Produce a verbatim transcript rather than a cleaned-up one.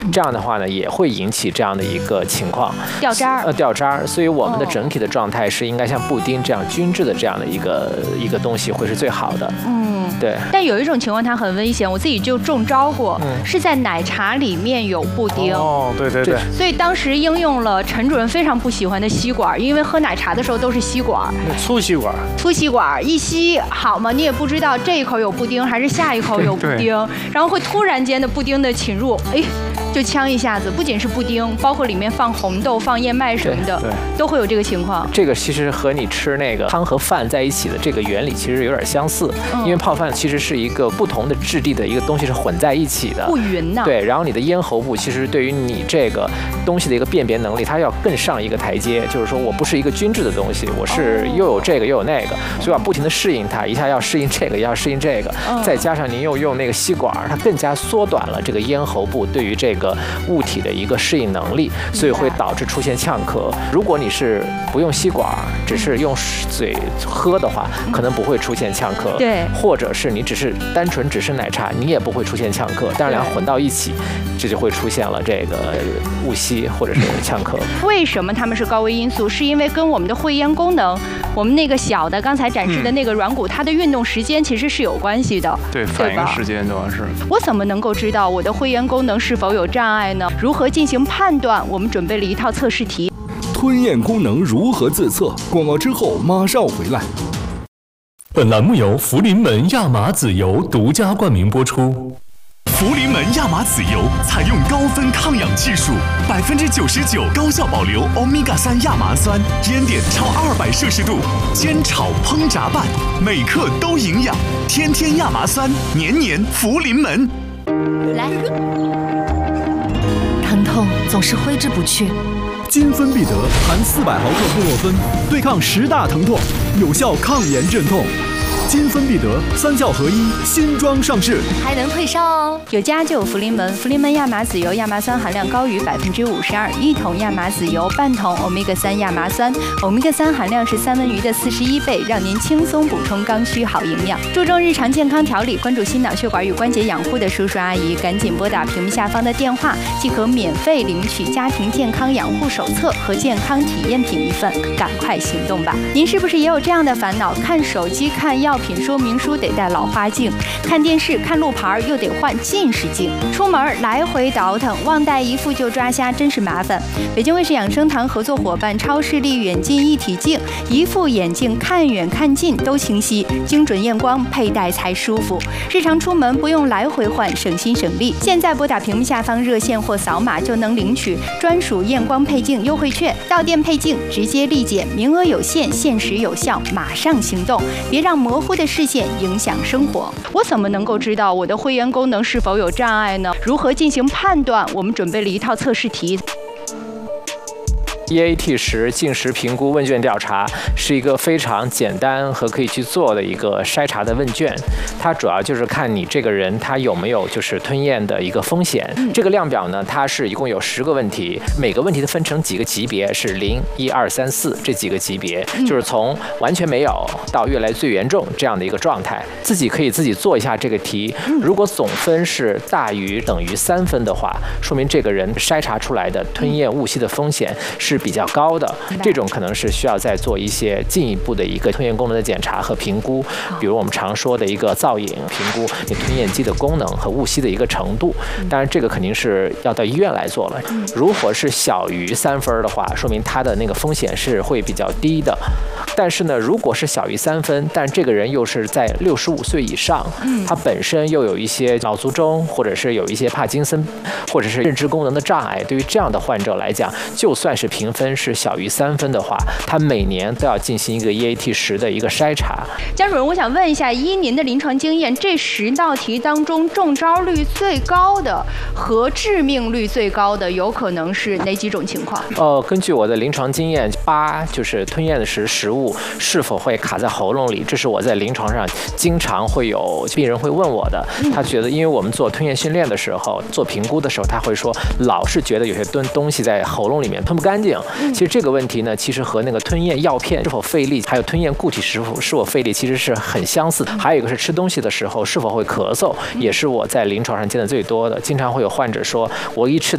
这样的话呢，也会引起这样的一个情况， 掉渣儿。 呃，掉渣儿。所以我们的整体的状态是应该像布丁这样均质的这样的一个一个东西会是最好的。嗯，对。 但有一种情况它很危险，我自己就中招过，嗯、是在奶茶里面有布丁。 哦，对对对。 所以当时应用了陈主任非常不喜欢的吸管，因为喝奶茶的时候都是吸管， 粗吸管。 粗吸管一吸好嘛，你也不知道这一口有布丁还是下一口有布丁，然后会突然间的布丁的侵入，哎。就呛一下子，不仅是布丁，包括里面放红豆、放燕麦什么的，都会有这个情况。 这个其实和你吃那个汤和饭在一起的这个原理其实有点相似，嗯、因为泡饭其实是一个不同的质地的一个东西是混在一起的， 不匀呐。 对，然后你的咽喉部其实对于你这个东西的一个辨别能力，它要更上一个台阶，就是说我不是一个均质的东西，我是又有这个又有那个，所以要不停的适应它，一下要适应这个，要适应这个，嗯、再加上您又用那个吸管，它更加缩短了这个咽喉部对于这个物体的一个适应能力，所以会导致出现呛咳。如果你是不用吸管，只是用嘴喝的话，可能不会出现呛咳。 对， 或者是你只是单纯只是奶茶，你也不会出现呛咳。但是两混到一起，这就会出现了这个误吸或者是呛咳。 为什么它们是高危因素？是因为跟我们的会咽功能，我们那个小的刚才展示的那个软骨，它的运动时间其实是有关系的。 对，反应时间主要是。 我怎么能够知道我的会咽功能是否有障碍呢？如何进行判断？我们准备了一套测试题。 吞咽功能如何自测？广告之后马上回来。 本栏目由福临门亚麻籽油独家冠名播出。 福临门亚麻籽油采用高分抗氧技术，百分之九十九高效保留欧米伽三亚麻酸，烟点超二百摄氏度，煎炒烹炸拌，每克都营养。天天亚麻酸，年年福临门。 来，疼痛总是挥之不去。 金芬必得含四百毫克布洛芬，对抗十大疼痛，有效抗炎镇痛。金芬必得三效合一，新装上市， 还能退烧哦。 有家就有福临门，福临门亚麻籽油亚麻酸含量高于百分之五十二，一桶亚麻籽油半桶欧米伽三亚麻酸，欧米伽三含量是三文鱼的四十一倍，让您轻松补充刚需好营养。注重日常健康调理，关注心脑血管与关节养护的叔叔阿姨，赶紧拨打屏幕下方的电话，即可免费领取家庭健康养护手册和健康体验品一份，赶快行动吧！您是不是也有这样的烦恼？看手机、看药品说明书得戴老花镜，看电视、看路牌又得换近视镜，出门来回倒腾，忘带一副就抓瞎，真是麻烦。北京卫视养生堂合作伙伴超视力远近一体镜，一副眼镜看远看近都清晰，精准验光，佩戴才舒服。日常出门不用来回换，省心省力。现在拨打屏幕下方热线或扫码就能领取专属验光配镜优惠券，到店配镜直接立减，名额有限，限时有效，马上行动，别让模糊的视线影响生活。我怎么能够知道我的会咽功能是否有障碍呢？如何进行判断？我们准备了一套测试题。 E A T 十进食评估问卷调查是一个非常简单和可以去做的一个筛查的问卷，它主要就是看你这个人他有没有就是吞咽的一个风险。嗯、这个量表呢，它是一共有十个问题，每个问题的分成几个级别，是零、一、二、三、四这几个级别，嗯、就是从完全没有到越来最严重这样的一个状态。自己可以自己做一下这个题，如果总分是大于等于三分的话，说明这个人筛查出来的吞咽误吸的风险是比较高的，这种可能是需要再做一些进一步的一个吞咽功能的检查和评估，比如我们常说的一个造影评估你吞咽肌的功能和误吸的一个程度，当然这个肯定是要到医院来做了。如果是小于三分的话，说明它的那个风险是会比较低的。但是呢，如果是小于三分，但这个人又是在六十五岁以上，他本身又有一些脑卒中，或者是有一些帕金森，或者是认知功能的障碍，对于这样的患者来讲，就算是评分是小于三分的话，他每年都要进行一个 E A T 十的一个筛查。 江主任，我想问一下，依您的临床经验，这十道题当中中招率最高的和致命率最高的，有可能是哪几种情况？ 呃，根据我的临床经验，八就是吞咽的时食物是否会卡在喉咙里，这是我在临床上经常会有病人会问我的。他觉得，因为我们做吞咽训练的时候，做评估的时候，他会说老是觉得有些东东西在喉咙里面吞不干净。其实这个问题呢，其实和那个吞咽药片是否费力，还有吞咽固体是否是否费力，其实是很相似。还有一个是吃东西的时候是否会咳嗽，也是我在临床上见的最多的。经常会有患者说，我一吃